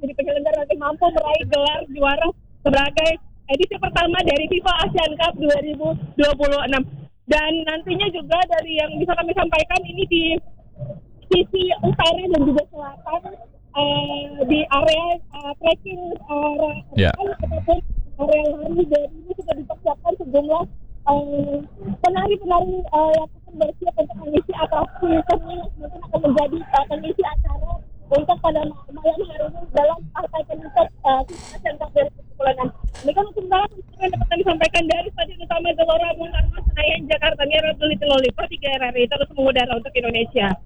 jadi penyelenggara nanti mampu meraih gelar juara sebagai edisi pertama dari FIFA Asian Cup 2026. Dan nantinya juga dari yang bisa kami sampaikan ini di sisi utara dan juga selatan di area trekking ataupun area lari dari ini sudah dipersiapkan sejumlah penari-penari yang akan bersiap untuk mengisi atraksi seni yang mungkin akan menjadi pengisi acara untuk pada malam hari ini dalam partai penutup FIFA Asian Cup 2026. Demikian untuk sementara yang dapat kami sampaikan dari Stadion Utama Gelora Bung Karno Senayan Jakarta. Nia Raduliti Loli, Pro 3 RRI terus mengudara untuk Indonesia.